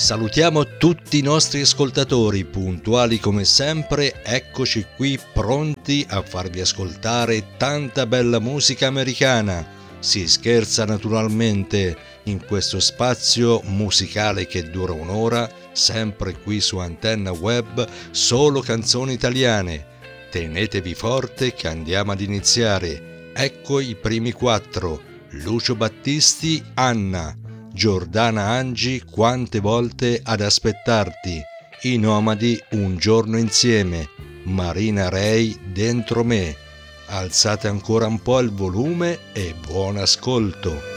Salutiamo tutti i nostri ascoltatori, puntuali come sempre, eccoci qui pronti a farvi ascoltare tanta bella musica americana. Si scherza naturalmente in questo spazio musicale che dura un'ora, sempre qui su Antenna Web, solo canzoni italiane. Tenetevi forte che andiamo ad iniziare. Ecco i primi 4: Lucio Battisti, Anna. Giordana Angi, Quante volte ad aspettarti. I Nomadi, Un giorno insieme. Marina Rei, Dentro me. Alzate ancora un po' il volume e buon ascolto.